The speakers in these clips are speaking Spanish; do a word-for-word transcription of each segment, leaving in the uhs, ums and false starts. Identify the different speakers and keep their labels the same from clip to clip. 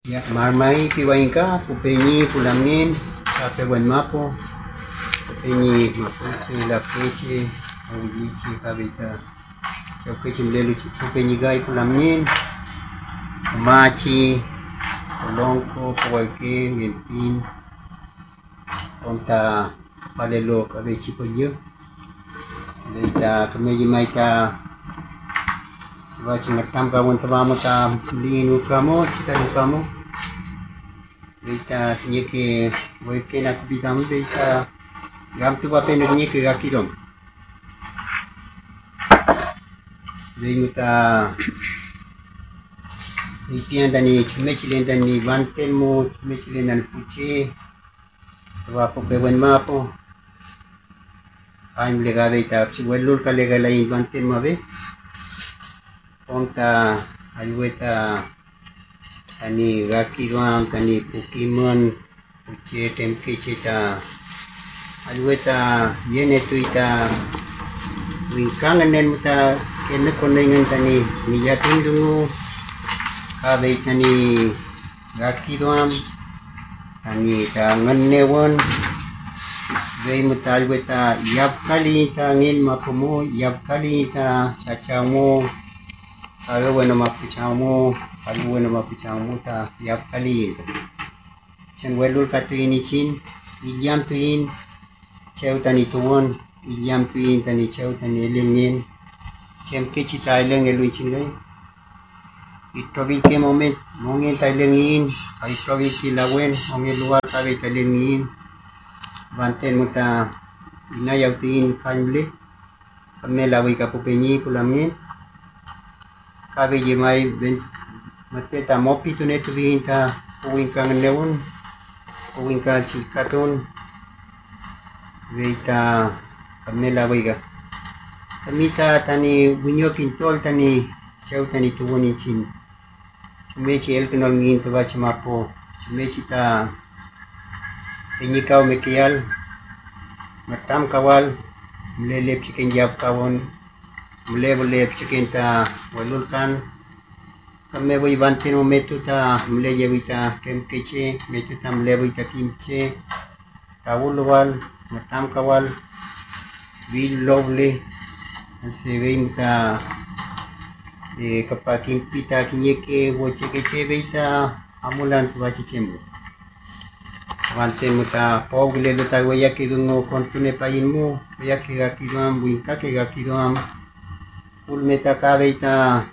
Speaker 1: Ya, marmai piwainka, pupeñi, pulamnin, kape buen mapo, pupeñi, mapuche, la peche, awichi, kabita, chaukechi mleluchi, pupeñi gai, pulamnin, machi, polonco, puwaike, mielpin, onta, palelo, kabechi pollo, leita, kameji maita, Baca matam kawan tama ta linu kamo kita kamo kita nyeke weke nak bitam kita gam tu bapen nyeke gakidom dei muta ipian dani chume chilen dani banten mo chume chilen dan puche wa po pewen mapo aim lega deita chiwelul ka lega lain banten mabe Onta ayueta ani gaki doang tani Pokemon uche temkeche ta ayueta yene tuita wingkangan nen muta kena konengan tani niyatin dungu kabe tani gaki doang tani ta nganewon Dei muta ayueta yap kali ta ngin mapumo yap kali ta chachamo Kalau bueno mapuchamu, kalau bueno mapuchamu ta yap kali. Chen welul katu ini chin, ijam tuin, ceu tani tuon, ijam tuin tani ceu tani elengin, cem keci ta eleng elun chin lei. Itrovil ke moment, mongin ta elengin, itrovil ke lawen, mongin luar kabe ta elengin. Banten muta ina yau tuin kaimle, kami lawi kapupenyi pulamin. Kabe jemai ben mate ta mopi tu netu binta uwinka ngeun uwinka chikaton veita kamela wiga kamita tani bunyo pintol tani cheu tani tuwoni chin chumechi el kenol ngin to bachi mapo chumechi ta tenyikau mekial matam kawal lelep chicken jab kawon Mule mule chicken ta walulkan kami boy bantin mo metu ta mule jawita kem keche metu ta mule boy ta kimche kawulwal matam kawal will lovely se vein ta e kapakin pita kinyeke woche keche beita amulan tu bachi chembo bantin mo ta pogle lo ta waya ki dungo kontune payin mo waya ki gakidoam buinka ke gakidoam Pul meta kabeita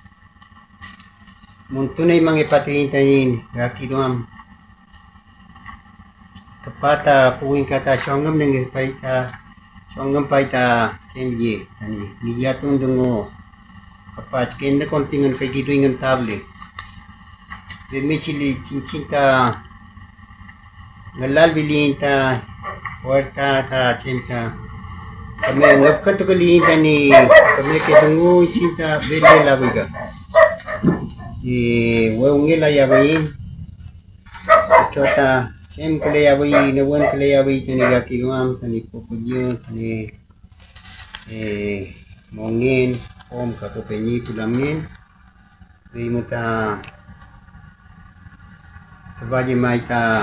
Speaker 1: muntunay mga ipatingin tanin gaki doam kapata puwing kata syonggam ng paita syonggam paita chenje tani niyatun dungo kapat kenda kontingan kay giduingan table bemichili cincinta ngalal bilin ta puerta ta cinta kami anggap kan tu kali ni kami ketemu cinta beli lah juga di wongela ya bayi chota sem kale ya bayi ne won kale ya bayi tani ga kiluam tani pokujo tani eh mongin om ka penyi pulamin ri muta kabaje maita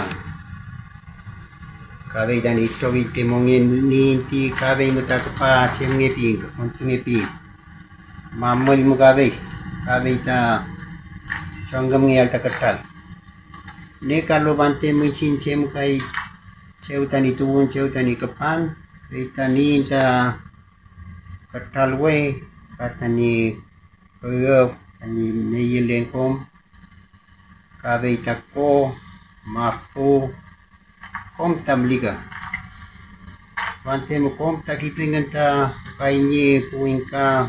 Speaker 1: Kabe dan itu wite mongin ninti kabe muta kepa cem ngepi kontu ngepi mamul mu kabe kabe ta songgam ngial ta ketal ne kalau bante mencin cem kai ceu tani tuun ceu tani kepan kita ni ta ketal we katani peuf tani neyelen kom kabe ta ko mapu kom tamliga wante mo kom takipingan ta kainye puingka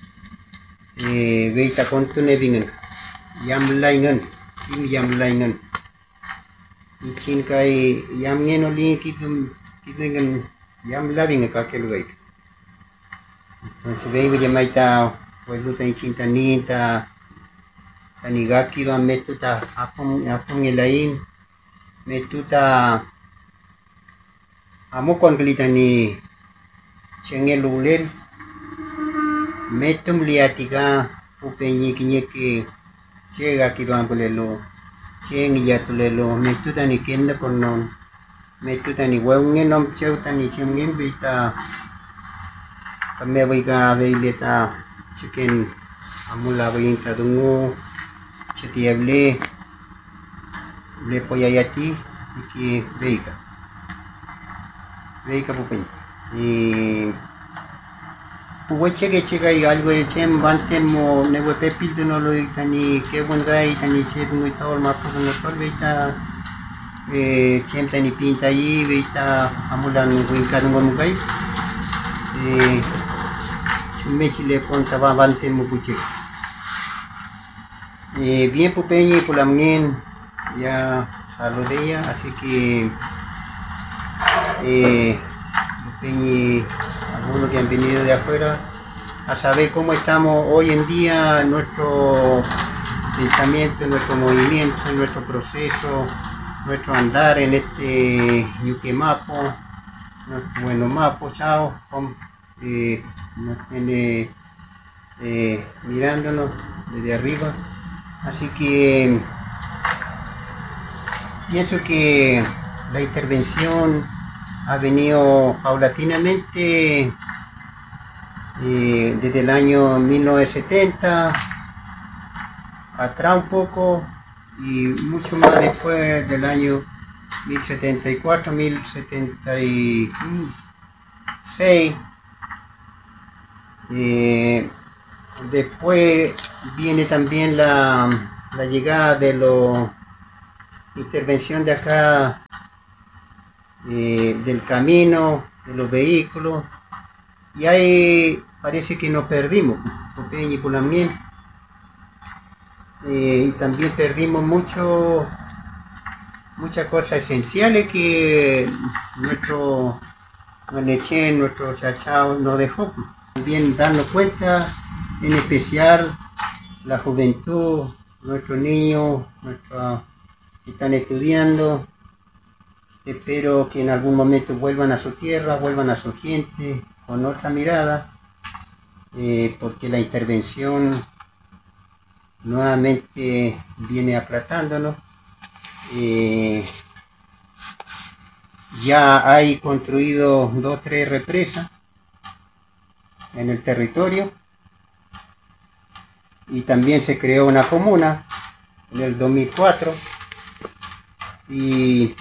Speaker 1: e veita kontune bingan yam laingan kim yam laingan ichin kai yam ngeno li kitum kitingan yam labing ka kelwai so vei je maita puedo ta cinta ni ta tanigaki do metu ta apong apong elain metu ta Amo kon kelita ni cengel ulil metum liatika upenyi kinye ke cega kidoan pelelo chen ya tulelo metutani kenda konon metutani weungenom cheutani chemgen bita kami bika beileta chicken amula beinta dungu chetiable le poyayati iki beika beika pupen y Puwe chege chega y algo de chem bantemo newe pepil de no lo tani que buen gai tani se muy tol ma pudo no tol beita eh chem tani pinta ahí beita amulan winka no mo gai eh chume chile ponta ba bantemo puche eh bien pupeñi pulamien ya saludé ya así que eh pupeñi algunos que han venido de afuera a saber cómo estamos hoy en día, nuestro pensamiento, nuestro movimiento, nuestro proceso, nuestro andar en este Ñuque Mapo, nuestro bueno Mapo, chao, eh, nos tiene eh, mirándonos desde arriba. Así que pienso que la intervención ha venido paulatinamente eh, desde el año mil novecientos setenta atrás un poco y mucho más después del año mil setenta y cuatro, mil setenta y seis. Eh, después viene también la, la llegada de la intervención de acá Eh, del camino, de los vehículos, y ahí parece que nos perdimos, Pupeñi y Pulamien, eh, y también perdimos mucho, muchas cosas esenciales que nuestro Manechen, nuestro Chachao nos dejó. También darnos cuenta, en especial la juventud, nuestros niños, nuestros que están estudiando. Espero que en algún momento vuelvan a su tierra, vuelvan a su gente, con otra mirada, eh, porque la intervención nuevamente viene aplatándonos. Eh, ya hay construido dos o tres represas en el territorio y también se creó una comuna en el dos mil cuatro y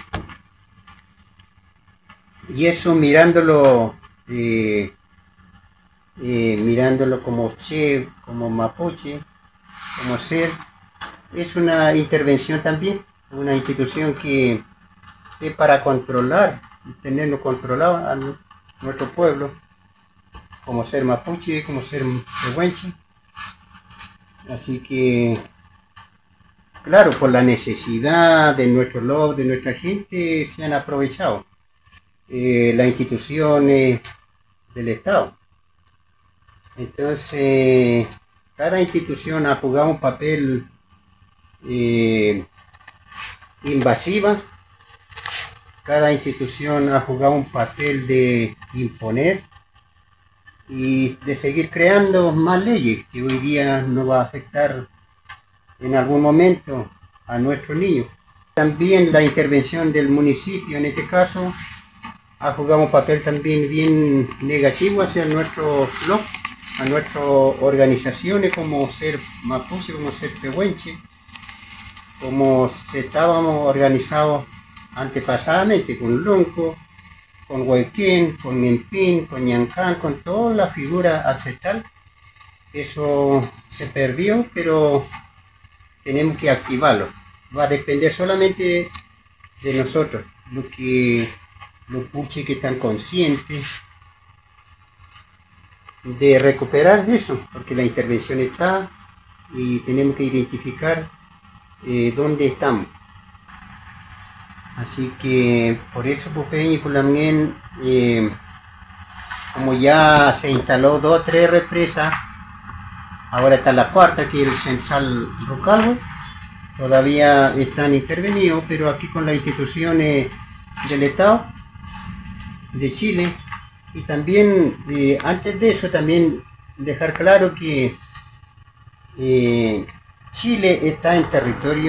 Speaker 1: Y eso mirándolo, eh, eh, mirándolo como che, como mapuche, como ser, es una intervención también, una institución que es para controlar, tenerlo controlado a nuestro pueblo, como ser mapuche, como ser pehuenche. Así que, claro, por la necesidad de nuestro lobo, de nuestra gente, se han aprovechado. Eh, las instituciones del Estado. Entonces, cada institución ha jugado un papel eh, invasiva, cada institución ha jugado un papel de imponer y de seguir creando más leyes que hoy día no va a afectar en algún momento a nuestros niños. También la intervención del municipio en este caso ha jugado un papel también bien negativo hacia nuestro blog, a nuestras organizaciones como ser mapuche, como ser pehuenche, como estábamos organizados antepasadamente con Lonco, con Huayquén, con Nempín, con Ñancán, con toda la figura ancestral. Eso se perdió, pero tenemos que activarlo. Va a depender solamente de nosotros, lo que los puches que están conscientes de recuperar eso, porque la intervención está y tenemos que identificar eh, dónde estamos. Así que por eso Pupeñi y Pulamien, eh, como ya se instaló dos o tres represas, ahora está la cuarta, que es el Central Rucalbo, todavía están intervenidos, pero aquí con las instituciones del Estado de Chile. Y también eh, antes de eso también dejar claro que eh, Chile está en territorio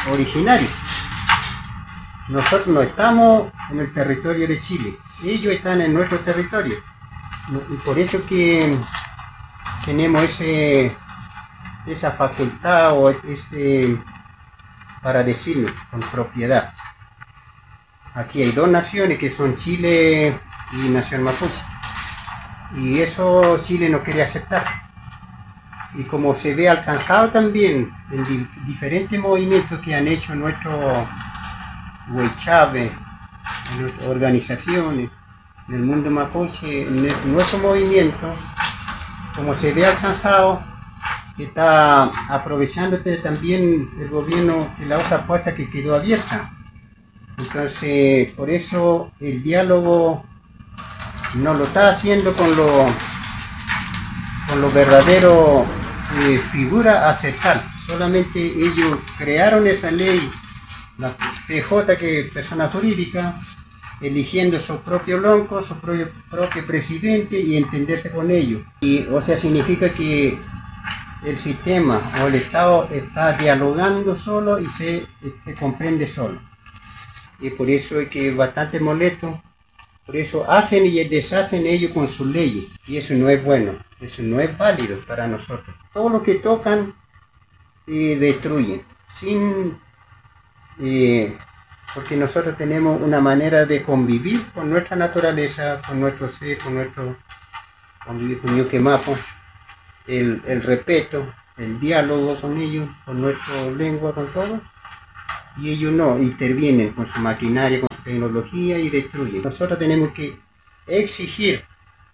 Speaker 1: originarios. Nosotros no estamos en el territorio de Chile, ellos están en nuestro territorio. Y por eso que tenemos ese, esa facultad o ese, para decirlo con propiedad. Aquí hay dos naciones que son Chile y Nación Mapuche. Y eso Chile no quiere aceptar. Y como se ve alcanzado también en di diferentes movimientos que han hecho nuestros huaychaves, nuestras organizaciones, en el mundo mapuche, en nuestro movimiento, como se ve alcanzado, está aprovechándose también el gobierno de la otra puerta que quedó abierta. Entonces, por eso el diálogo no lo está haciendo con lo, con lo verdadero eh, figura a aceptar. Solamente ellos crearon esa ley, la P J, que es persona jurídica, eligiendo su propio lonco, su propio, propio presidente y entenderse con ellos. Y, o sea, significa que el sistema o el Estado está dialogando solo y se, se comprende solo. Y por eso es que es bastante molesto. Por eso hacen y deshacen ellos con sus leyes. Y eso no es bueno, eso no es válido para nosotros. Todo lo que tocan eh, destruyen. Sin, eh, porque nosotros tenemos una manera de convivir con nuestra naturaleza, con nuestro ser, con nuestro convivir con Ñuquemapu, el, el respeto, el diálogo con ellos, con nuestra lengua, con todo. Y ellos no, intervienen con su maquinaria, con su tecnología y destruyen. Nosotros tenemos que exigir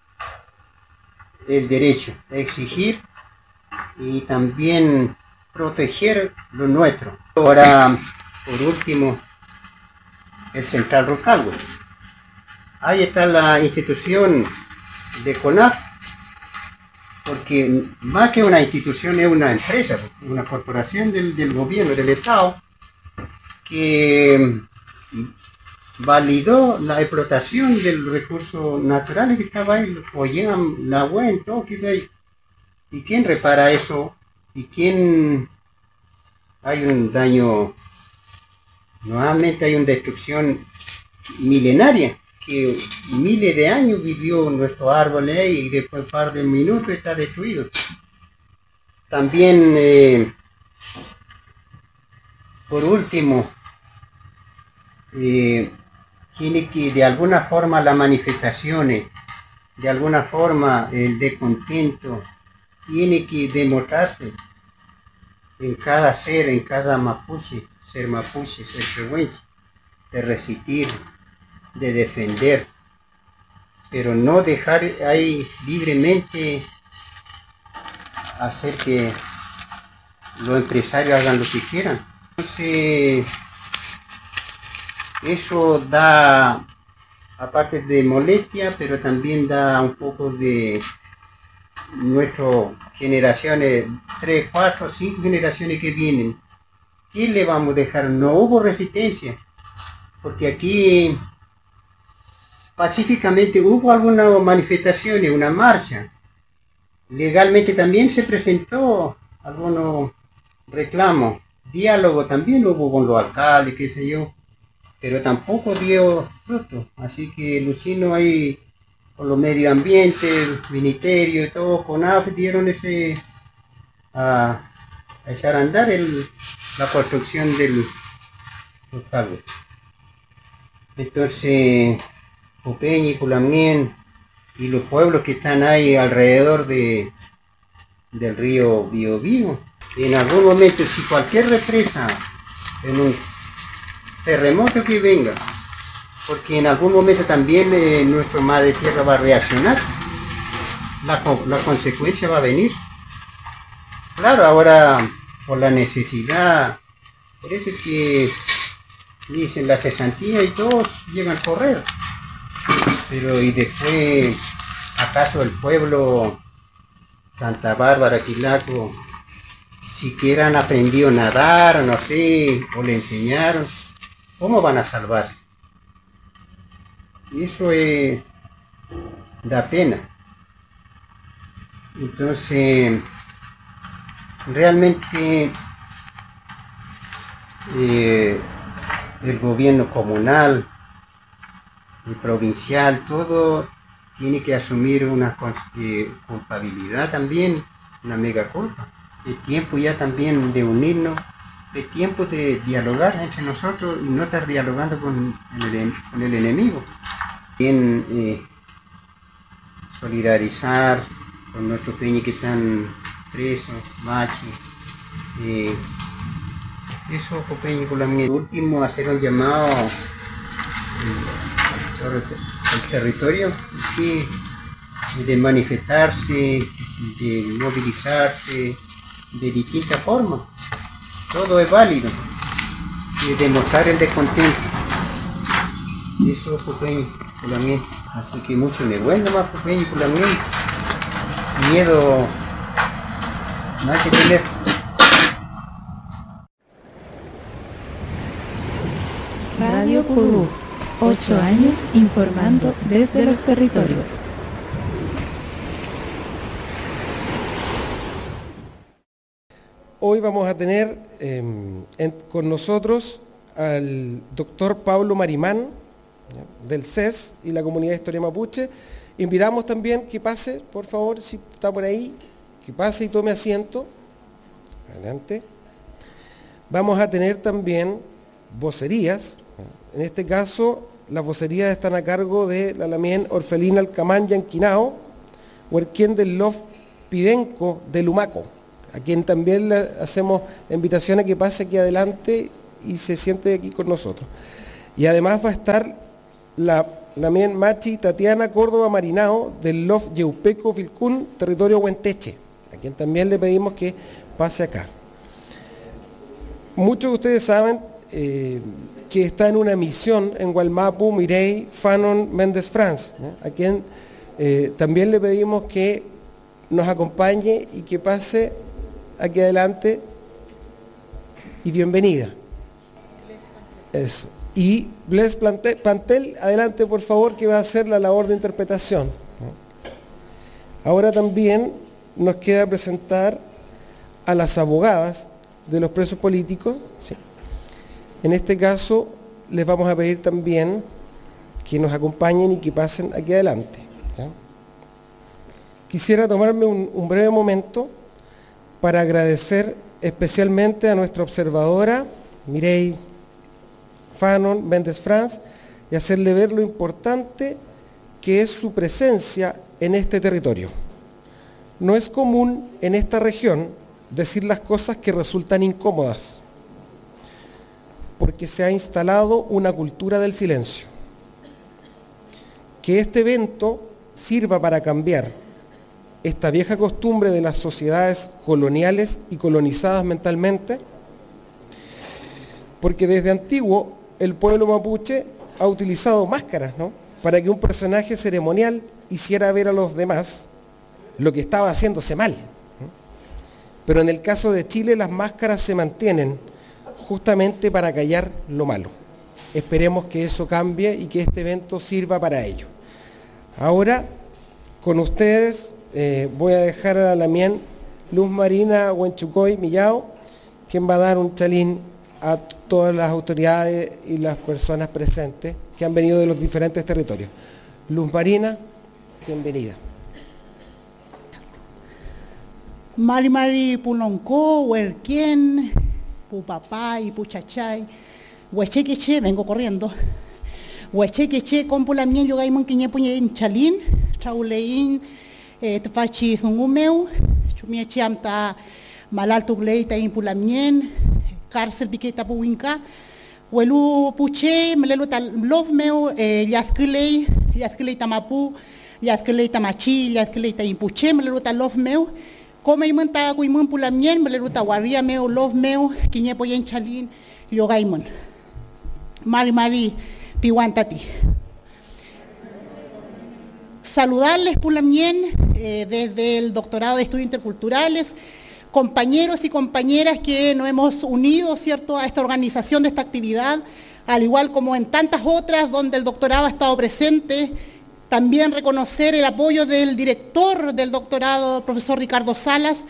Speaker 1: el derecho, exigir y también proteger lo nuestro. Ahora, por último, el Central Rucagüe. Ahí está la institución de CONAF, porque más que una institución es una empresa, una corporación del, del gobierno, del Estado, que validó la explotación del recurso natural que estaba ahí, o llegan la agua en todo, que de ahí. ¿Y quién repara eso? ¿Y quién? Hay un daño, nuevamente hay una destrucción milenaria, que miles de años vivió nuestro árbol ahí y después un par de minutos está destruido. También, eh, por último, Eh, tiene que de alguna forma las manifestaciones, de alguna forma el descontento, tiene que demostrarse en cada ser, en cada mapuche, ser mapuche, ser pehuenche, de resistir, de defender, pero no dejar ahí libremente hacer que los empresarios hagan lo que quieran. Entonces, eso da, aparte de molestia, pero también da un poco de nuestras generaciones, tres, cuatro, cinco generaciones que vienen. ¿Qué le vamos a dejar? No hubo resistencia, porque aquí pacíficamente hubo algunas manifestaciones, una marcha. Legalmente también se presentó algunos reclamos, diálogo también hubo con los alcaldes, qué sé yo. Pero tampoco dio fruto, así que Luchino ahí con los medio ambiente, el ministerio y todo, CONAF dieron ese a, a echar a andar el, la construcción del Rucagüe. Entonces Pupeña y Pulamien y los pueblos que están ahí alrededor de, del río Biobío, en algún momento, si cualquier represa en un terremoto que venga, porque en algún momento también eh, nuestro madre tierra va a reaccionar, la, la consecuencia va a venir. Claro, ahora por la necesidad, por eso es que dicen la cesantía y todos llegan a correr, pero y después, ¿acaso el pueblo Santa Bárbara, Quilaco, siquiera han aprendido a nadar, no sé, o le enseñaron? ¿Cómo van a salvarse? Y eso es, da pena. Entonces, realmente eh, el gobierno comunal y provincial, todo tiene que asumir una eh, culpabilidad también, una mega culpa. Es tiempo ya también de unirnos, es tiempo de dialogar entre nosotros y no estar dialogando con el, con el enemigo. También eh, solidarizar con nuestros peñas que están presos, machi. Eh, eso, peña, con la mía. Por último, hacer un llamado eh, al territorio, sí, de manifestarse, de movilizarse de distintas formas. Todo es válido. Y demostrar el descontento. Eso, peña, con la mía. Así que mucho me bueno más, peña, con la mía. Miedo no hay que tener.
Speaker 2: Radio Curú, ocho años informando desde los territorios.
Speaker 3: Hoy vamos a tener eh, en, con nosotros al doctor Pablo Marimán, ¿ya?, del C E S y la Comunidad de Historia Mapuche. Invitamos también que pase, por favor, si está por ahí, que pase y tome asiento. Adelante. Vamos a tener también vocerías. En este caso, las vocerías están a cargo de la Lamien Orfelina Alcamán Yanquinao, Huerquén del Lof Pidenco de Lumaco, a quien también le hacemos la invitación a que pase aquí adelante y se siente aquí con nosotros. Y además va a estar la Lamien Machi Tatiana Córdoba Marinao del Lof Yeupeco Vilcún, territorio Huenteche, a quien también le pedimos que pase acá. Muchos de ustedes saben eh, que está en una misión en Gualmapu, Mirey, Fanon, Méndez France, ¿no?, a quien eh, también le pedimos que nos acompañe y que pase aquí adelante y bienvenida. Eso. Y Bles Pantel, adelante por favor, que va a hacer la labor de interpretación, ¿no? Ahora también nos queda presentar a las abogadas de los presos políticos, ¿sí? En este caso, les vamos a pedir también que nos acompañen y que pasen aquí adelante, ¿ya? Quisiera tomarme un, un breve momento para agradecer especialmente a nuestra observadora, Mirey Fanon Méndez France, y hacerle ver lo importante que es su presencia en este territorio. No es común en esta región decir las cosas que resultan incómodas, porque se ha instalado una cultura del silencio. Que este evento sirva para cambiar esta vieja costumbre de las sociedades coloniales y colonizadas mentalmente, porque desde antiguo el pueblo mapuche ha utilizado máscaras, ¿no?, para que un personaje ceremonial hiciera ver a los demás lo que estaba haciéndose mal. Pero en el caso de Chile las máscaras se mantienen justamente para callar lo malo. Esperemos que eso cambie y que este evento sirva para ello. Ahora, con ustedes, eh, voy a dejar a la Lamien Luz Marina Huenchucoy Millao, quien va a dar un chalín a todas las autoridades y las personas presentes que han venido de los diferentes territorios. Luz Marina, bienvenida.
Speaker 4: Mari Mari Pulonco, Huerquén, Pupapay, Puchachay, Huechequeche, vengo corriendo. Huechequeche, Compulamien, Yogaimon, Quiñepuñe, Chalín, Chauleín, Tfachi Zungumeu, Chumiechiamta, Malaltugleita, Impulamien, Cárcel Piqueta Puinca, Huelu Puche, Meleluta Lovmeu, Yazquilei, Yazquilei Tamapu, Yazquilei Tamachi, Yazquilei Impuche, Meleluta Lovmeu, Come y manta guimón pulamien, meleruta guarria meu, love meu, quiñepo y enchalín, yogaimon. Mari Mari, piwantati. Saludarles pulamien eh, desde el doctorado de estudios interculturales, compañeros y compañeras que nos hemos unido, ¿cierto?, a esta organización de esta actividad, al igual como en tantas otras donde el doctorado ha estado presente. También reconocer el apoyo del director del doctorado, profesor Ricardo Salas,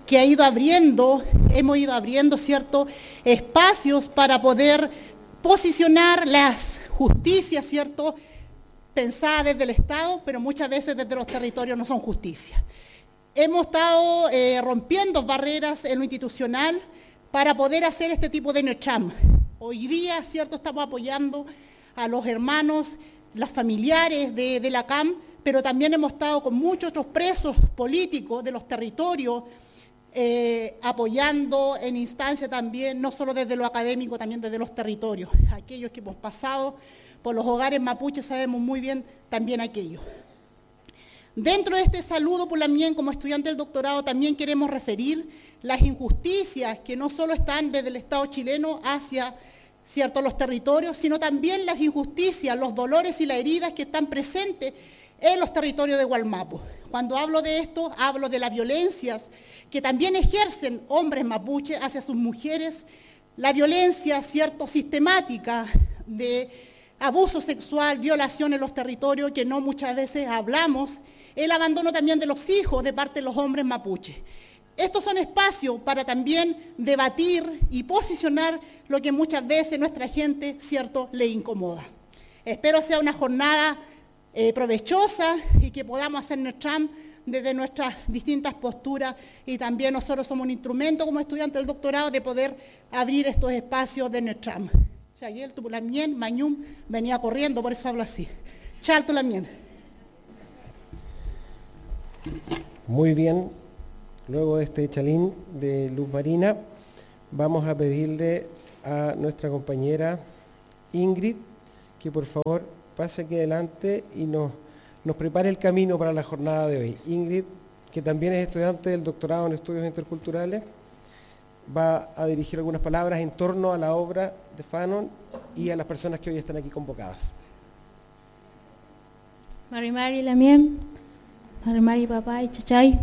Speaker 4: que ha ido abriendo, hemos ido abriendo, ¿cierto?, espacios para poder posicionar las justicias, ¿cierto?, pensadas desde el Estado, pero muchas veces desde los territorios no son justicia. Hemos estado eh, rompiendo barreras en lo institucional para poder hacer este tipo de NETRAM. Hoy día, ¿cierto?, estamos apoyando a los hermanos, los familiares de, de la C A M, pero también hemos estado con muchos otros presos políticos de los territorios, eh, apoyando en instancia también, no solo desde lo académico, también desde los territorios. Aquellos que hemos pasado por los hogares mapuches sabemos muy bien también aquello. Dentro de este saludo por la mien, como estudiante del doctorado, también queremos referir las injusticias que no solo están desde el Estado chileno hacia, ¿cierto?, los territorios, sino también las injusticias, los dolores y las heridas que están presentes en los territorios de Wallmapu. Cuando hablo de esto, hablo de las violencias que también ejercen hombres mapuches hacia sus mujeres, la violencia, ¿cierto?, sistemática de abuso sexual, violación en los territorios, que no muchas veces hablamos, el abandono también de los hijos de parte de los hombres mapuches. Estos son espacios para también debatir y posicionar lo que muchas veces nuestra gente, ¿cierto?, le incomoda. Espero sea una jornada eh, provechosa y que podamos hacer NETRAM desde nuestras distintas posturas, y también nosotros somos un instrumento como estudiantes del doctorado de poder abrir estos espacios de NETRAM. Chayel, Tupulamien, Mañum, venía corriendo, por eso hablo así. Chal, Tupulamien.
Speaker 3: Muy bien, luego de este chalín de Luz Marina, vamos a pedirle a nuestra compañera Ingrid que por favor pase aquí adelante y nos, nos prepare el camino para la jornada de hoy. Ingrid, que también es estudiante del doctorado en estudios interculturales, va a dirigir algunas palabras en torno a la obra de Fanon y a las personas que hoy están aquí convocadas.
Speaker 5: Mari Mari Lamien, Mari Mari papá y chachay.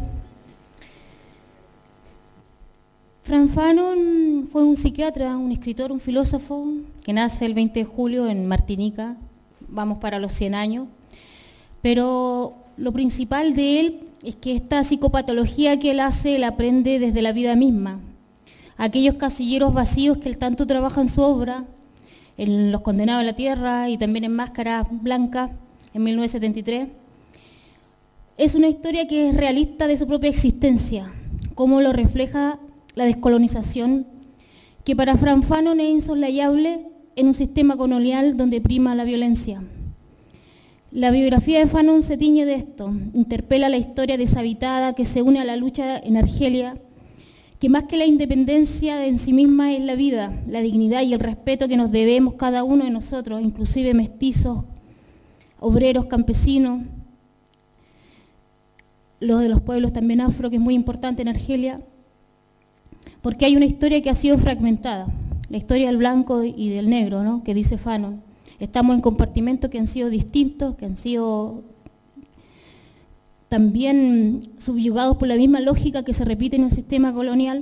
Speaker 5: Fran Fanon fue un psiquiatra, un escritor, un filósofo que nace el veinte de julio en Martinica, vamos para los cien años, pero lo principal de él es que esta psicopatología que él hace la aprende desde la vida misma. Aquellos casilleros vacíos que él tanto trabaja en su obra, en Los Condenados a la Tierra y también en Máscara Blanca, en mil novecientos setenta y tres, es una historia que es realista de su propia existencia, como lo refleja la descolonización, que para Fran Fanon es insoslayable en un sistema colonial donde prima la violencia. La biografía de Fanon se tiñe de esto, interpela la historia deshabitada que se une a la lucha en Argelia, que más que la independencia en sí misma es la vida, la dignidad y el respeto que nos debemos cada uno de nosotros, inclusive mestizos, obreros, campesinos, los de los pueblos también afro, que es muy importante en Argelia, porque hay una historia que ha sido fragmentada, la historia del blanco y del negro, ¿no?, que dice Fanon. Estamos en compartimentos que han sido distintos, que han sido también subyugados por la misma lógica que se repite en un sistema colonial,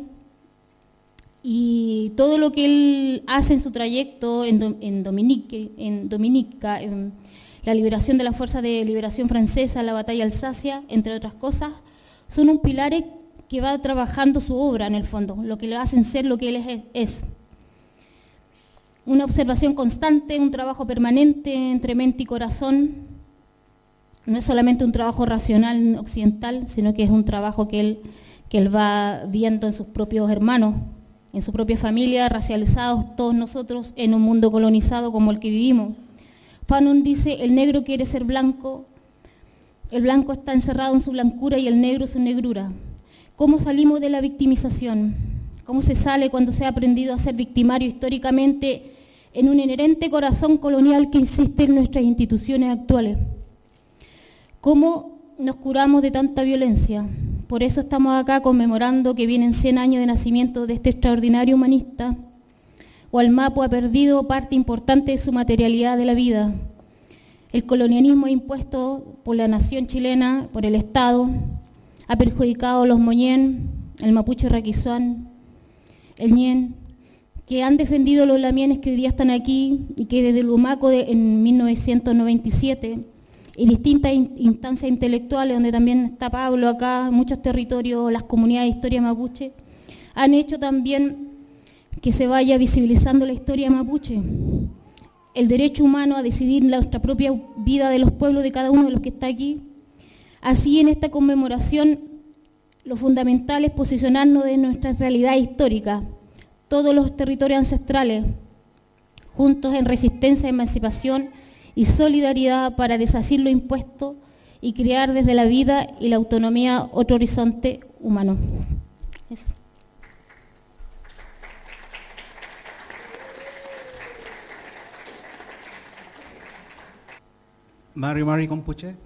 Speaker 5: y todo lo que él hace en su trayecto en, en, Dominique, en Dominica, en la liberación de la Fuerza de Liberación Francesa, la batalla Alsacia, entre otras cosas, son un pilar que va trabajando su obra en el fondo, lo que le hacen ser lo que él es. es. Una observación constante, un trabajo permanente entre mente y corazón. No es solamente un trabajo racional occidental, sino que es un trabajo que él, que él va viendo en sus propios hermanos, en su propia familia, racializados todos nosotros en un mundo colonizado como el que vivimos. Fanon dice, el negro quiere ser blanco, el blanco está encerrado en su blancura y el negro en su negrura. ¿Cómo salimos de la victimización? ¿Cómo se sale cuando se ha aprendido a ser victimario históricamente en un inherente corazón colonial que insiste en nuestras instituciones actuales? ¿Cómo nos curamos de tanta violencia? Por eso estamos acá conmemorando que vienen cien años de nacimiento de este extraordinario humanista. Wallmapu ha perdido parte importante de su materialidad de la vida. El colonialismo impuesto por la nación chilena, por el Estado, ha perjudicado a los moñén, el mapuche raquizuán, el ñen, que han defendido los lamienes que hoy día están aquí y que desde el Humaco de, en mil novecientos noventa y siete y distintas in- instancias intelectuales, donde también está Pablo acá, muchos territorios, las comunidades de historia mapuche, han hecho también que se vaya visibilizando la historia mapuche, el derecho humano a decidir nuestra propia vida de los pueblos, de cada uno de los que está aquí. Así, en esta conmemoración, lo fundamental es posicionarnos de nuestra realidad histórica, todos los territorios ancestrales, juntos en resistencia, emancipación y solidaridad para deshacer lo impuesto y crear desde la vida y la autonomía otro horizonte humano. Eso.
Speaker 6: Mari Mari Compuche,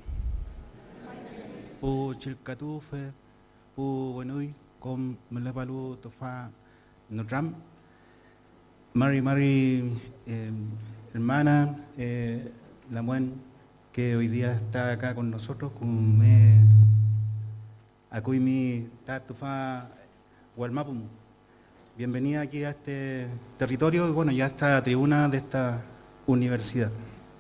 Speaker 6: Pu Chilcatufe, Pu Buenui, Com Melepalu Tofa Notram, Mari Mari, eh, hermana, eh, la Muen, que hoy día está acá con nosotros, con me Akuimi Tatufa Walmapum. Bienvenida aquí a este territorio y bueno, ya a esta tribuna de esta universidad.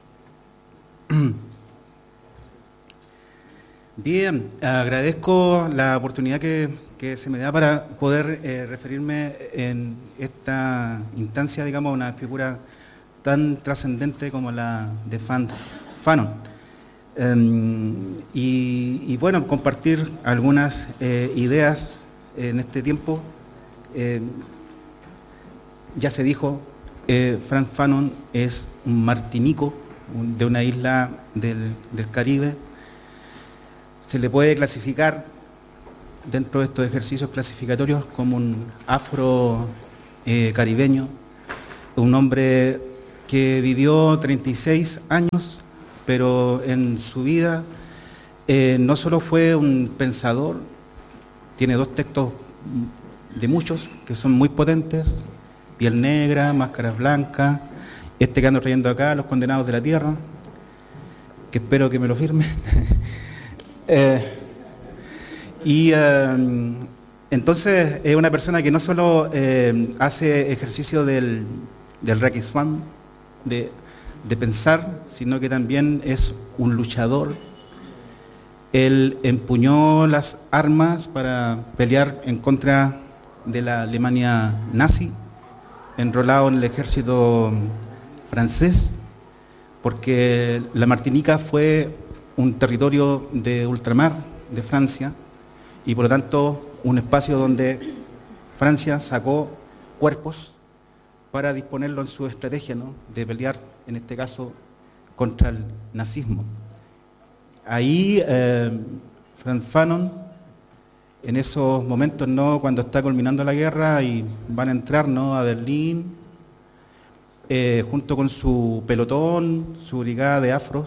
Speaker 6: Bien, agradezco la oportunidad que, que se me da para poder eh, referirme en esta instancia, digamos, a una figura tan trascendente como la de Fan, Fanon. Um, y, y bueno, compartir algunas eh, ideas en este tiempo. Eh, ya se dijo, eh, Frantz Fanon es un martinico de una isla del, del Caribe. Se le puede clasificar dentro de estos ejercicios clasificatorios como un afro eh, caribeño, un hombre que vivió treinta y seis años, pero en su vida eh, no solo fue un pensador, tiene dos textos de muchos que son muy potentes, Piel Negra, Máscaras Blancas, este que ando trayendo acá, Los Condenados de la Tierra, que espero que me lo firmen. eh, y eh, entonces es una persona que no solo eh, hace ejercicio del, del Rakiswan, de, de pensar, sino que también es un luchador. Él empuñó las armas para pelear en contra de la Alemania nazi, enrolado en el ejército francés, porque la Martinica fue un territorio de ultramar de Francia y por lo tanto un espacio donde Francia sacó cuerpos para disponerlo en su estrategia, ¿no?, de pelear, en este caso, contra el nazismo. Ahí eh, Frantz Fanon, en esos momentos, ¿no?, cuando está culminando la guerra y van a entrar, ¿no?, a Berlín, eh, junto con su pelotón, su brigada de afros,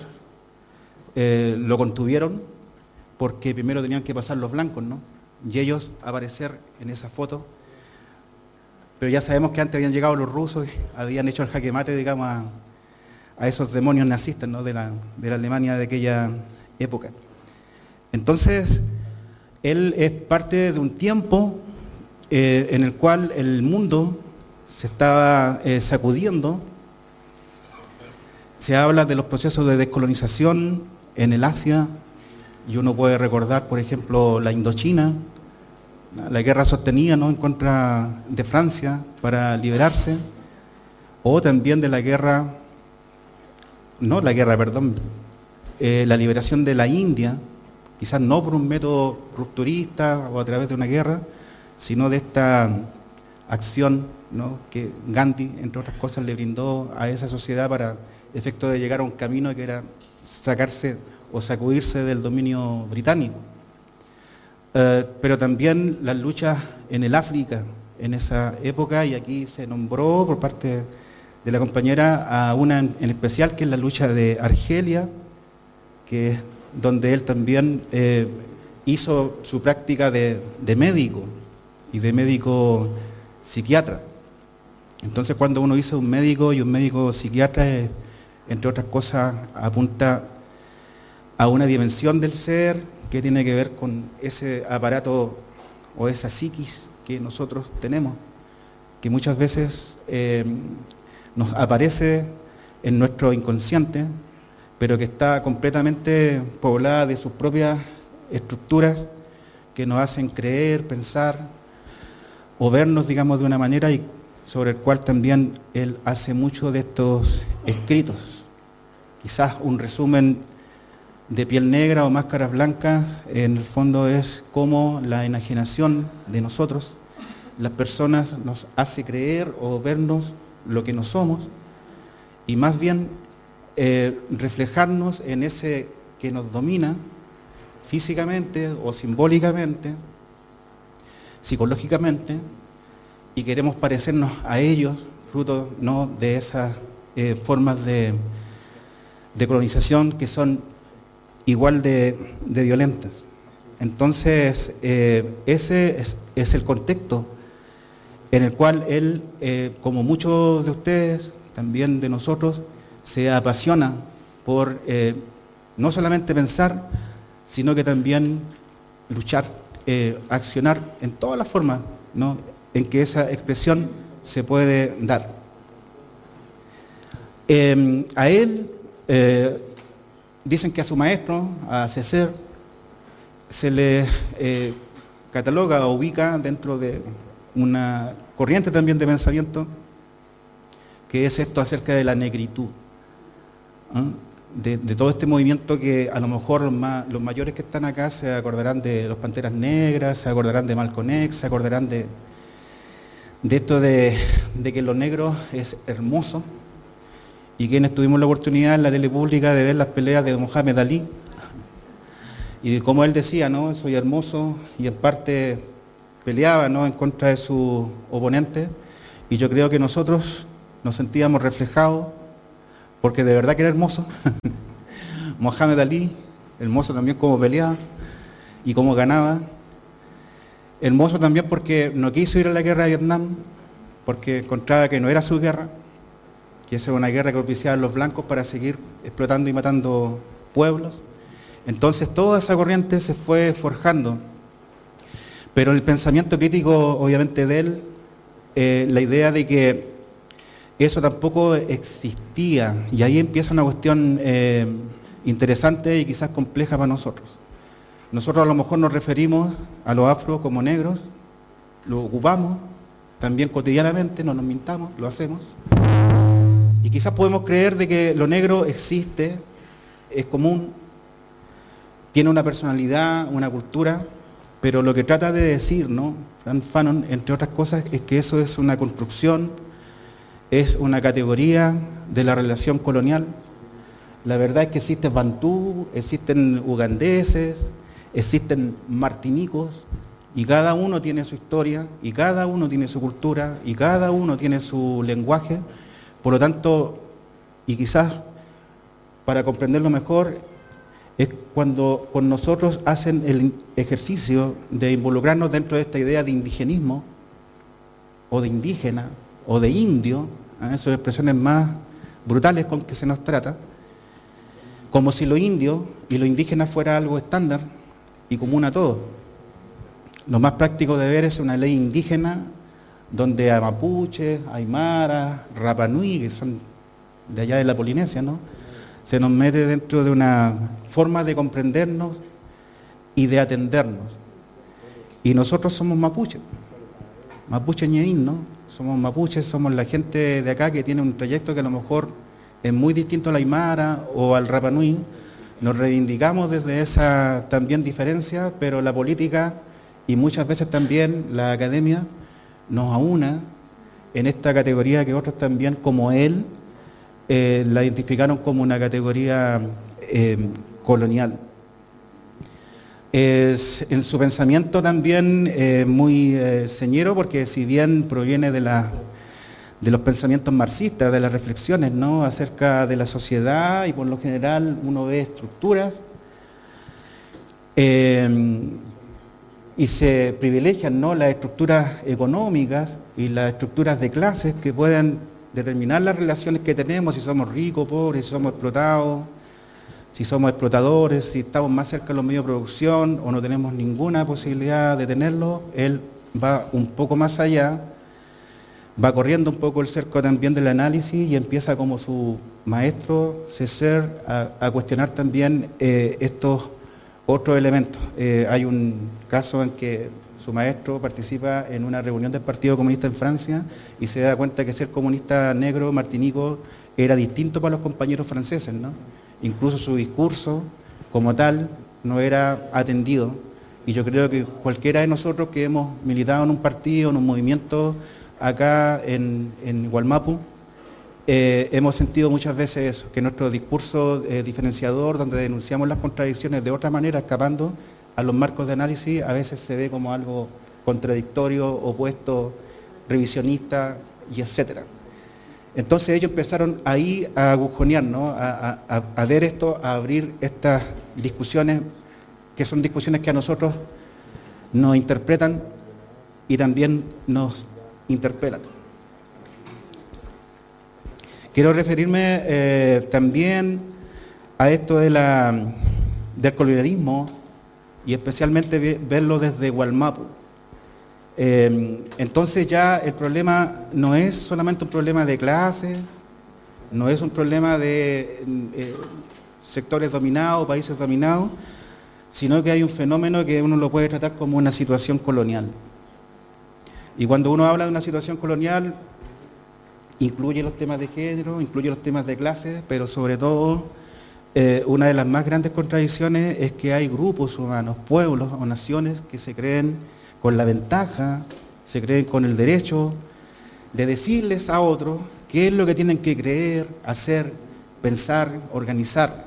Speaker 6: eh, lo contuvieron porque primero tenían que pasar los blancos, ¿no?, y ellos aparecer en esa foto. Pero ya sabemos que antes habían llegado los rusos y habían hecho el jaque mate, digamos, a, a esos demonios nazistas, ¿no?, de la, de la Alemania de aquella época. Entonces, él es parte de un tiempo eh, en el cual el mundo se estaba eh, sacudiendo. Se habla de los procesos de descolonización en el Asia, y uno puede recordar, por ejemplo, la Indochina, la guerra sostenida, ¿no?, en contra de Francia para liberarse, o también de la guerra, no la guerra, perdón, eh, la liberación de la India, quizás no por un método rupturista o a través de una guerra, sino de esta acción, ¿no?, que Gandhi, entre otras cosas, le brindó a esa sociedad para efecto de llegar a un camino que era sacarse o sacudirse del dominio británico. Uh, pero también las luchas en el África en esa época, y aquí se nombró por parte de la compañera a una en, en especial, que es la lucha de Argelia, que es donde él también eh, hizo su práctica de, de médico y de médico psiquiatra. Entonces, cuando uno dice un médico y un médico psiquiatra, eh, entre otras cosas, apunta a una dimensión del ser que tiene que ver con ese aparato o esa psiquis que nosotros tenemos, que muchas veces eh, nos aparece en nuestro inconsciente, pero que está completamente poblada de sus propias estructuras que nos hacen creer, pensar o vernos, digamos, de una manera y sobre el cual también él hace mucho de estos escritos. Quizás un resumen de Piel Negra o Máscaras Blancas, en el fondo es cómo la enajenación de nosotros, las personas, nos hace creer o vernos lo que no somos, y más bien eh, reflejarnos en ese que nos domina físicamente o simbólicamente, psicológicamente, y queremos parecernos a ellos, fruto ¿no? de esas eh, formas de, de colonización que son igual de, de violentas. Entonces, eh, ese es, es el contexto en el cual él, eh, como muchos de ustedes, también de nosotros, se apasiona por eh, no solamente pensar, sino que también luchar, eh, accionar en todas las formas, ¿no? en que esa expresión se puede dar. Eh, a él, eh, dicen que a su maestro, a Césaire, se le eh, cataloga o ubica dentro de una corriente también de pensamiento, que es esto acerca de la negritud, ¿eh? de, de todo este movimiento que a lo mejor los, más, los mayores que están acá se acordarán de los Panteras Negras, se acordarán de Malcolm X, se acordarán de, de esto de, de que lo negro es hermoso, y quienes tuvimos la oportunidad en la tele pública de ver las peleas de Mohamed Ali, y de cómo él decía, ¿no? soy hermoso, y en parte peleaba, ¿no? en contra de su oponente, y yo creo que nosotros nos sentíamos reflejados, porque de verdad que era hermoso. Mohamed Ali, hermoso también como peleaba y cómo ganaba, hermoso también porque no quiso ir a la guerra de Vietnam, porque encontraba que no era su guerra, que esa era una guerra que propiciaban los blancos para seguir explotando y matando pueblos. Entonces toda esa corriente se fue forjando, pero el pensamiento crítico obviamente de él, eh, la idea de que eso tampoco existía, y ahí empieza una cuestión eh, interesante y quizás compleja para nosotros. Nosotros a lo mejor nos referimos a los afros como negros, lo ocupamos también cotidianamente, no nos mintamos, lo hacemos, y quizás podemos creer de que lo negro existe, es común, tiene una personalidad, una cultura, pero lo que trata de decir, ¿no? Frantz Fanon, entre otras cosas, es que eso es una construcción, es una categoría de la relación colonial. La verdad es que existen bantú, existen ugandeses, existen martinicos, y cada uno tiene su historia, y cada uno tiene su cultura, y cada uno tiene su lenguaje. Por lo tanto, y quizás para comprenderlo mejor, es cuando con nosotros hacen el ejercicio de involucrarnos dentro de esta idea de indigenismo, o de indígena, o de indio, ¿eh? esas expresiones más brutales con que se nos trata, como si lo indio y lo indígena fuera algo estándar y común a todos. Lo más práctico de ver es una ley indígena donde a mapuches, aymara, Rapa Nui, que son de allá de la Polinesia, ¿no? se nos mete dentro de una forma de comprendernos y de atendernos. Y nosotros somos mapuches, mapuche ñeín, ¿no? Somos mapuches, somos la gente de acá que tiene un trayecto que a lo mejor es muy distinto al aymara o al Rapa Nui. Nos reivindicamos desde esa también diferencia, pero la política y muchas veces también la academia nos aúna en esta categoría que otros también, como él, eh, la identificaron como una categoría eh, colonial. Es en su pensamiento también eh, muy eh, señero, porque si bien proviene de, la, de los pensamientos marxistas, de las reflexiones, ¿no?, acerca de la sociedad, y por lo general uno ve estructuras eh, y se privilegian, ¿no?, las estructuras económicas y las estructuras de clases que pueden determinar las relaciones que tenemos, si somos ricos, pobres, si somos explotados, si somos explotadores, si estamos más cerca de los medios de producción o no tenemos ninguna posibilidad de tenerlo. Él va un poco más allá va corriendo un poco el cerco también del análisis y empieza como su maestro, César, a, a cuestionar también eh, estos otros elementos. Eh, hay un caso en que su maestro participa en una reunión del Partido Comunista en Francia y se da cuenta que ser comunista negro, martinico, era distinto para los compañeros franceses, ¿no? Incluso su discurso, como tal, no era atendido. Y yo creo que cualquiera de nosotros que hemos militado en un partido, en un movimiento acá en, en Wallmapu, eh, hemos sentido muchas veces eso, que nuestro discurso eh, diferenciador, donde denunciamos las contradicciones de otra manera, escapando a los marcos de análisis, a veces se ve como algo contradictorio, opuesto, revisionista y etcétera. Entonces ellos empezaron ahí a agujonear, ¿no? a, a, a ver esto, a abrir estas discusiones, que son discusiones que a nosotros nos interpretan y también nos interpelan. Quiero referirme eh, también a esto de la, del colonialismo y especialmente verlo desde Wallmapu. Eh, entonces ya el problema no es solamente un problema de clases, no es un problema de eh, sectores dominados, países dominados, sino que hay un fenómeno que uno lo puede tratar como una situación colonial. Y cuando uno habla de una situación colonial, incluye los temas de género, incluye los temas de clase, pero sobre todo, eh, una de las más grandes contradicciones es que hay grupos humanos, pueblos o naciones que se creen con la ventaja, se creen con el derecho de decirles a otros qué es lo que tienen que creer, hacer, pensar, organizar.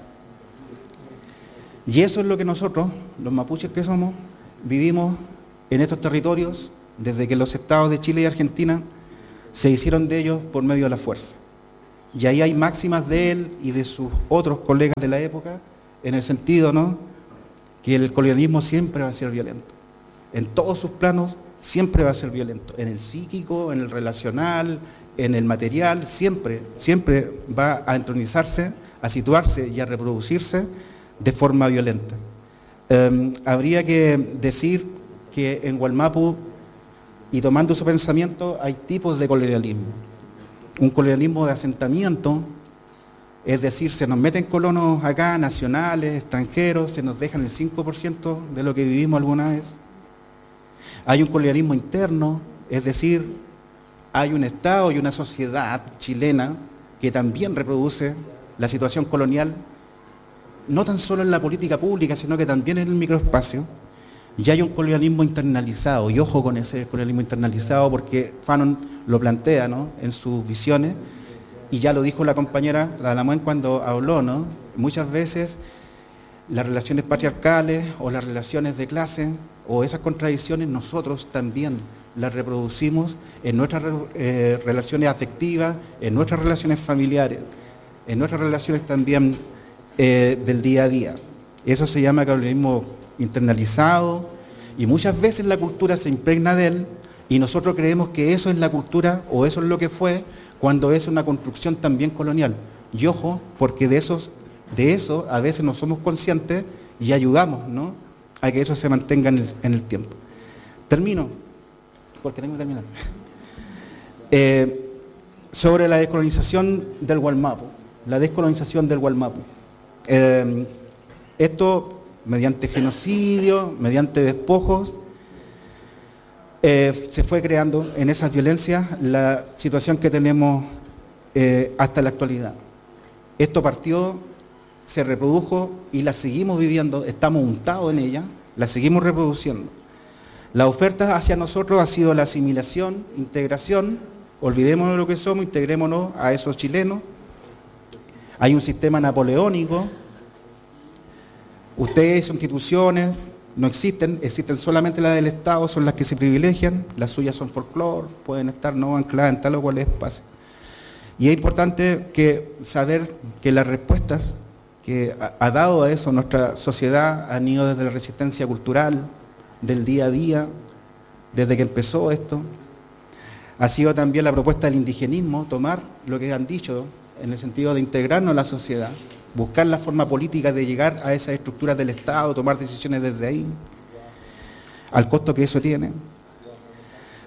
Speaker 6: Y eso es lo que nosotros, los mapuches que somos, vivimos en estos territorios desde que los estados de Chile y Argentina se hicieron de ellos por medio de la fuerza. Y ahí hay máximas de él y de sus otros colegas de la época, en el sentido, ¿no?, que el colonialismo siempre va a ser violento. En todos sus planos siempre va a ser violento. En el psíquico, en el relacional, en el material, siempre, siempre va a entronizarse, a situarse y a reproducirse de forma violenta. Eh, habría que decir que en Wallmapu, y tomando su pensamiento, hay tipos de colonialismo. Un colonialismo de asentamiento, es decir, se nos meten colonos acá, nacionales, extranjeros, se nos dejan el cinco por ciento de lo que vivimos alguna vez. Hay un colonialismo interno, es decir, hay un Estado y una sociedad chilena que también reproduce la situación colonial, no tan solo en la política pública, sino que también en el microespacio. Y hay un colonialismo internalizado, y ojo con ese colonialismo internalizado, porque Fanon lo plantea, ¿no?, en sus visiones, y ya lo dijo la compañera Lalamuen cuando habló, ¿no? Muchas veces las relaciones patriarcales o las relaciones de clase o esas contradicciones nosotros también las reproducimos en nuestras eh, relaciones afectivas, en nuestras relaciones familiares, en nuestras relaciones también eh, del día a día. Eso se llama colonialismo internalizado, y muchas veces la cultura se impregna de él y nosotros creemos que eso es la cultura o eso es lo que fue, cuando es una construcción también colonial. Y ojo, porque de, esos, de eso a veces no somos conscientes y ayudamos, ¿no?, a que eso se mantenga en el, en el tiempo. Termino, porque tengo que terminar. Eh, sobre la descolonización del Wallmapu, la descolonización del Wallmapu. Eh, esto mediante genocidio, mediante despojos, eh, se fue creando en esas violencias la situación que tenemos eh, hasta la actualidad. Esto partió, se reprodujo y la seguimos viviendo, estamos untados en ella, la seguimos reproduciendo. La oferta hacia nosotros ha sido la asimilación, integración, olvidémonos de lo que somos, integrémonos a esos chilenos. Hay un sistema napoleónico. Ustedes, instituciones, no existen, existen solamente las del Estado, son las que se privilegian, las suyas son folclore, pueden estar no ancladas en tal o cual espacio. Y es importante que saber que las respuestas que ha, ha dado a eso nuestra sociedad han ido desde la resistencia cultural, del día a día, desde que empezó esto. Ha sido también la propuesta del indigenismo, tomar lo que han dicho en el sentido de integrarnos a la sociedad, buscar la forma política de llegar a esas estructuras del Estado, tomar decisiones desde ahí, al costo que eso tiene.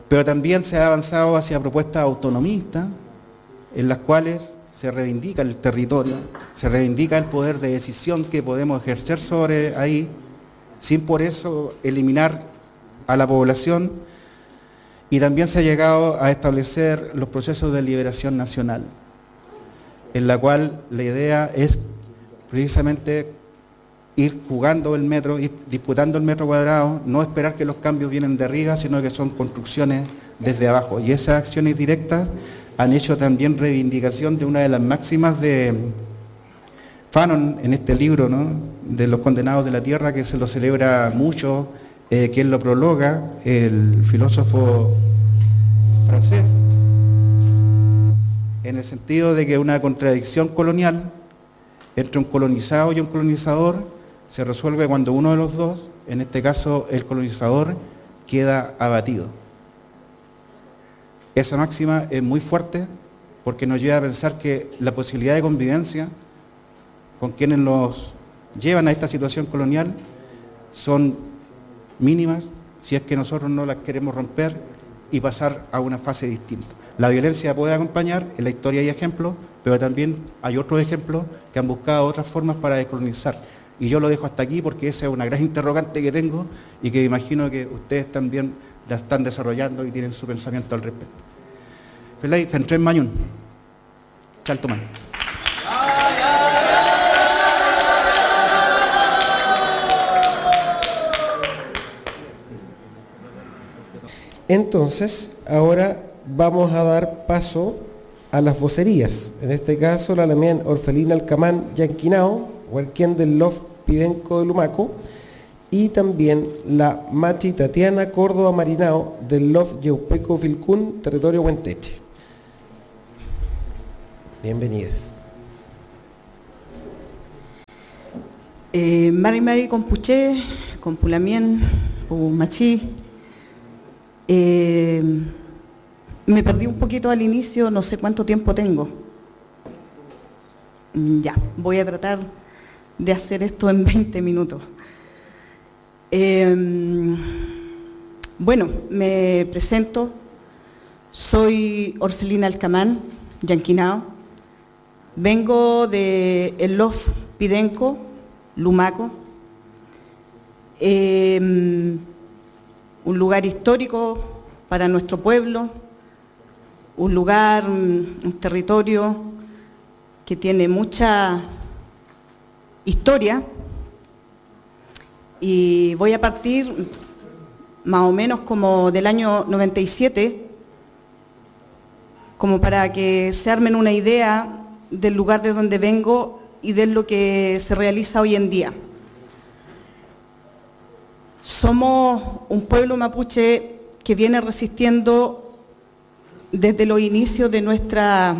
Speaker 6: pero también se ha avanzado hacia propuestas autonomistas en las cuales se reivindica el territorio, se reivindica el poder de decisión que podemos ejercer sobre ahí, sin por eso eliminar a la población, y también se ha llegado a establecer los procesos de liberación nacional, en la cual la idea es precisamente ir jugando el metro, ir disputando el metro cuadrado, no esperar que los cambios vienen de arriba, sino que son construcciones desde abajo. Y esas acciones directas han hecho también reivindicación de una de las máximas de Fanon en este libro, ¿no?, de los condenados de la tierra, que se lo celebra mucho, eh, quien lo prologa, el filósofo francés, en el sentido de que una contradicción colonial entre un colonizado y un colonizador se resuelve cuando uno de los dos, en este caso el colonizador, queda abatido. Esa máxima es muy fuerte porque nos lleva a pensar que la posibilidad de convivencia con quienes nos llevan a esta situación colonial son mínimas si es que nosotros no las queremos romper y pasar a una fase distinta. La violencia puede acompañar, en la historia hay ejemplos, pero también hay otros ejemplos que han buscado otras formas para descolonizar. Y yo lo dejo hasta aquí porque esa es una gran interrogante que tengo y que imagino que ustedes también la están desarrollando y tienen su pensamiento al respecto. Felay, Fentren Mañún, Chaltomán.
Speaker 3: Entonces, ahora vamos a dar paso a las vocerías. En este caso, la Lamien Orfelina Alcamán Yanquinao, Huarquén del Lof Pidenco de Lumaco, y también la Machi Tatiana Córdoba Marinao del Lof Yeupeco Filcún, territorio Huenteche. Bienvenidas.
Speaker 7: Eh, Mari Mari Compuché, Compulamien, Machi. Eh, me perdí un poquito al inicio, no sé cuánto tiempo tengo. Ya, voy a tratar de hacer esto en veinte minutos. Eh, bueno, me presento, soy Orfelina Alcamán, Yanquinao, vengo de el Lof Pidenco, Lumaco, eh, un lugar histórico para nuestro pueblo, un lugar, un territorio que tiene mucha historia, y voy a partir más o menos como del año noventa y siete, como para que se armen una idea del lugar de donde vengo y de lo que se realiza hoy en día. Somos un pueblo mapuche que viene resistiendo desde los inicios de nuestra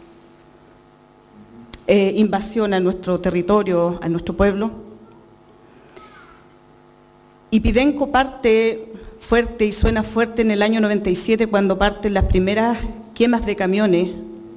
Speaker 7: eh, invasión a nuestro territorio, a nuestro pueblo. Y Pidenco parte fuerte y suena fuerte en el año noventa y siete, cuando parten las primeras quemas de camiones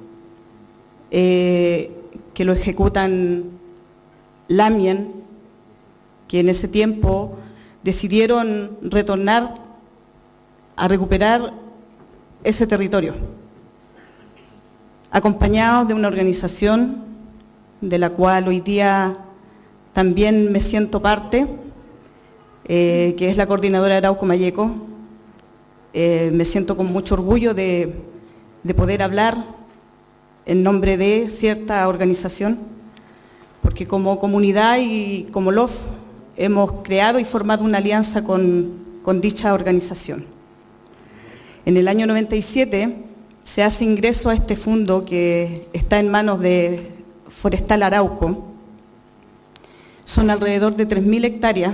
Speaker 7: eh, que lo ejecutan Lamien, que en ese tiempo decidieron retornar a recuperar ese territorio, acompañados de una organización de la cual hoy día también me siento parte, eh, que es la Coordinadora Arauco Mayeco. Eh, me siento con mucho orgullo de, de poder hablar en nombre de cierta organización, porque como comunidad y como L O F hemos creado y formado una alianza con, con dicha organización. En el año noventa y siete se hace ingreso a este fondo que está en manos de Forestal Arauco. Son alrededor de tres mil hectáreas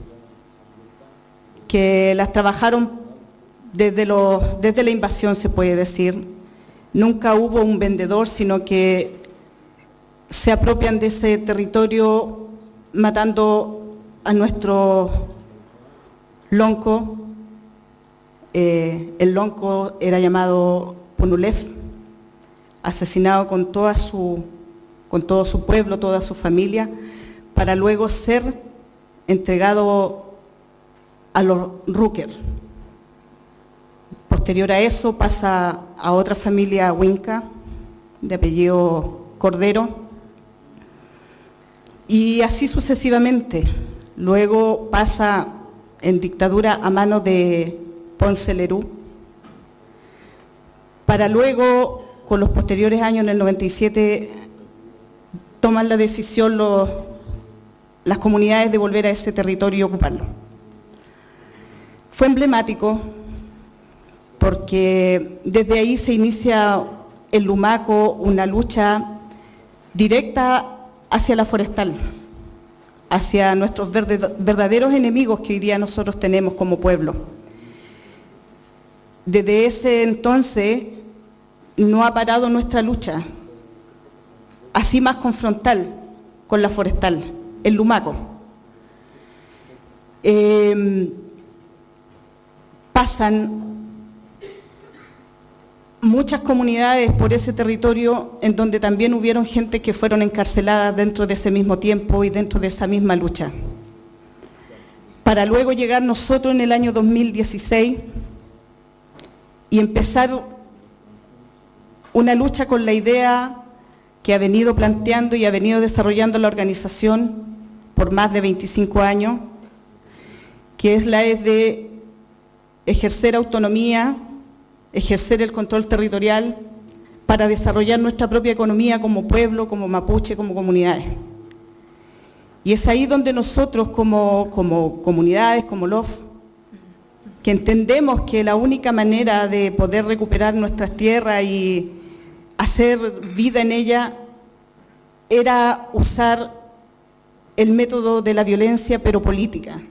Speaker 7: que las trabajaron desde, los, desde la invasión, se puede decir. Nunca hubo un vendedor, sino que se apropian de ese territorio matando a nuestro lonco. Eh, el lonco era llamado Punulef, asesinado con, toda su, con todo su pueblo, toda su familia, para luego ser entregado a los Ruker. posterior a eso pasa a otra familia huinca, de apellido Cordero, y así sucesivamente. Luego pasa en dictadura a manos de Ponce Lerú, para luego, con los posteriores años, en el noventa y siete, toman la decisión los, las comunidades de volver a ese territorio y ocuparlo. Fue emblemático porque desde ahí se inicia en Lumaco una lucha directa hacia la forestal, hacia nuestros verdaderos enemigos que hoy día nosotros tenemos como pueblo. Desde ese entonces no ha parado nuestra lucha, así más confrontal con la forestal, en Lumaco. Eh, pasan muchas comunidades por ese territorio en donde también hubieron gente que fueron encarceladas dentro de ese mismo tiempo y dentro de esa misma lucha. Para luego llegar nosotros en el año dos mil dieciséis y empezar una lucha con la idea que ha venido planteando y ha venido desarrollando la organización por más de veinticinco años, que es la de ejercer autonomía, ejercer el control territorial para desarrollar nuestra propia economía como pueblo, como mapuche, como comunidades. Y es ahí donde nosotros como, como comunidades, como L O F, que entendemos que la única manera de poder recuperar nuestras tierras y hacer vida en ella era usar el método de la violencia, pero política.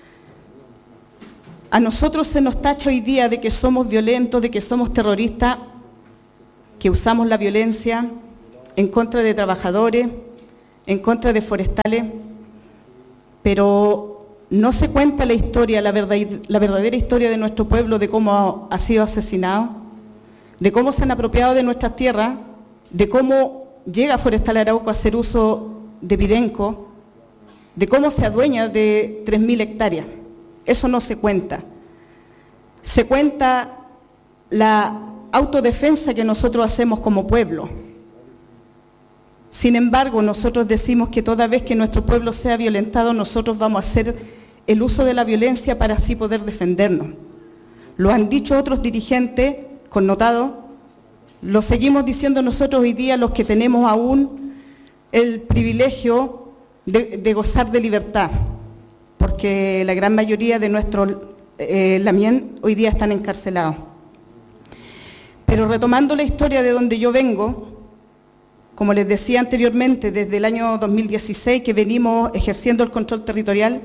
Speaker 7: A nosotros se nos tacha hoy día de que somos violentos, de que somos terroristas, que usamos la violencia en contra de trabajadores, en contra de forestales, pero no se cuenta la historia, la, verdad, la verdadera historia de nuestro pueblo, de cómo ha sido asesinado, de cómo se han apropiado de nuestras tierras, de cómo llega Forestal Arauco a hacer uso de Videnco, de cómo se adueña de tres mil hectáreas. Eso no se cuenta. Se cuenta la autodefensa que nosotros hacemos como pueblo. Sin embargo, nosotros decimos que toda vez que nuestro pueblo sea violentado, nosotros vamos a hacer el uso de la violencia para así poder defendernos. Lo han dicho otros dirigentes connotados, lo seguimos diciendo nosotros hoy día, los que tenemos aún el privilegio de, de gozar de libertad, porque la gran mayoría de nuestros eh, lamien hoy día están encarcelados. Pero retomando la historia de donde yo vengo, como les decía anteriormente, desde el año dos mil dieciséis que venimos ejerciendo el control territorial,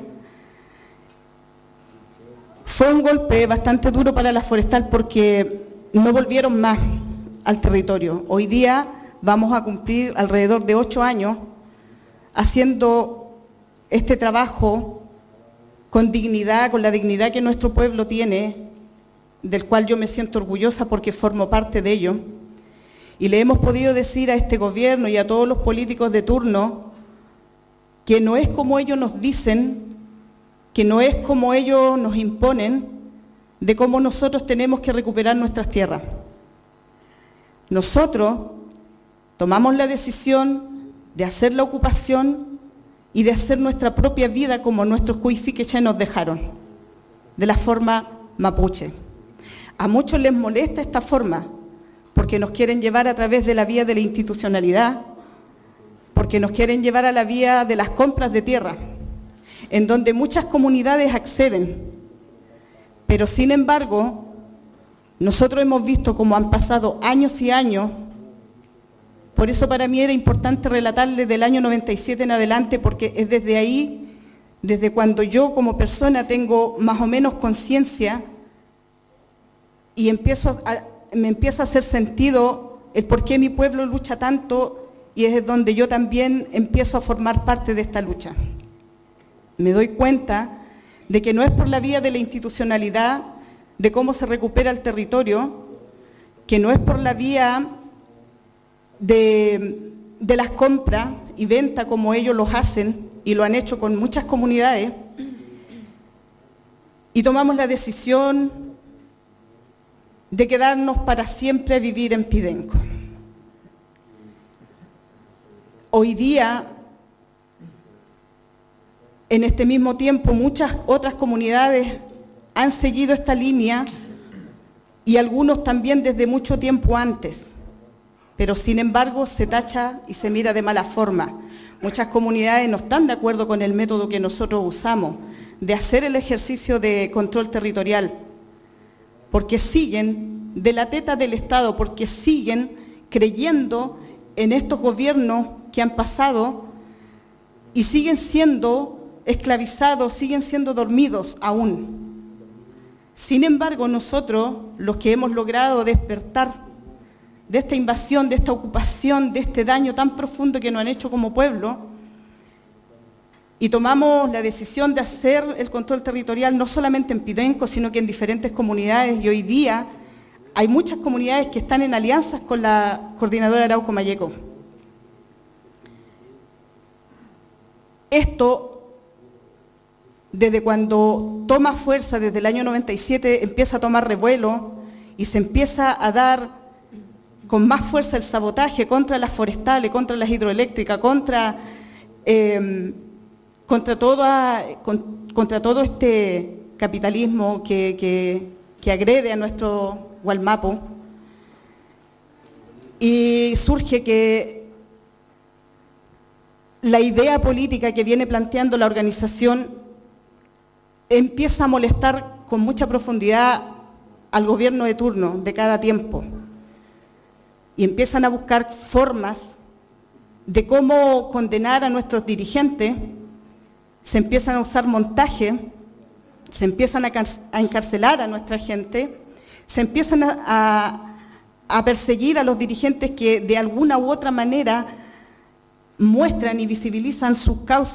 Speaker 7: fue un golpe bastante duro para la forestal porque no volvieron más al territorio. Hoy día vamos a cumplir alrededor de ocho años haciendo este trabajo con dignidad, con la dignidad que nuestro pueblo tiene, del cual yo me siento orgullosa porque formo parte de ello. Y le hemos podido decir a este gobierno y a todos los políticos de turno que no es como ellos nos dicen, que no es como ellos nos imponen, de cómo nosotros tenemos que recuperar nuestras tierras. Nosotros tomamos la decisión de hacer la ocupación y de hacer nuestra propia vida como nuestros cuifiques nos dejaron, de la forma mapuche. A muchos les molesta esta forma, porque nos quieren llevar a través de la vía de la institucionalidad, porque nos quieren llevar a la vía de las compras de tierra, en donde muchas comunidades acceden. Pero sin embargo, nosotros hemos visto cómo han pasado años y años. Por eso para mí era importante relatarles del año noventa y siete en adelante, porque es desde ahí, desde cuando yo como persona tengo más o menos conciencia y empiezo a, me empieza a hacer sentido el por qué mi pueblo lucha tanto, y es donde yo también empiezo a formar parte de esta lucha. Me doy cuenta de que no es por la vía de la institucionalidad, de cómo se recupera el territorio, que no es por la vía de, de las compras y ventas como ellos los hacen, y lo han hecho con muchas comunidades, y tomamos la decisión de quedarnos para siempre a vivir en Pidenco. Hoy día, en este mismo tiempo, muchas otras comunidades han seguido esta línea y algunos también desde mucho tiempo antes, pero sin embargo se tacha y se mira de mala forma. Muchas comunidades no están de acuerdo con el método que nosotros usamos de hacer el ejercicio de control territorial, porque siguen de la teta del Estado, porque siguen creyendo en estos gobiernos que han pasado y siguen siendo esclavizados, siguen siendo dormidos aún. Sin embargo, nosotros, los que hemos logrado despertar de esta invasión, de esta ocupación, de este daño tan profundo que nos han hecho como pueblo, y tomamos la decisión de hacer el control territorial no solamente en Pidenco, sino que en diferentes comunidades, y hoy día hay muchas comunidades que están en alianzas con la Coordinadora Arauco Mayeco. Esto, desde cuando toma fuerza, desde el año noventa y siete, empieza a tomar revuelo y se empieza a dar con más fuerza el sabotaje contra las forestales, contra las hidroeléctricas, contra, eh, contra, toda, con, contra todo este capitalismo que, que, que agrede a nuestro Gualmapu. Y surge que la idea política que viene planteando la organización empieza a molestar con mucha profundidad al gobierno de turno de cada tiempo. Y empiezan a buscar formas de cómo condenar a nuestros dirigentes, se empiezan a usar montaje, se empiezan a, a encarcelar a nuestra gente, se empiezan a, a, a perseguir a los dirigentes que de alguna u otra manera muestran y visibilizan sus causas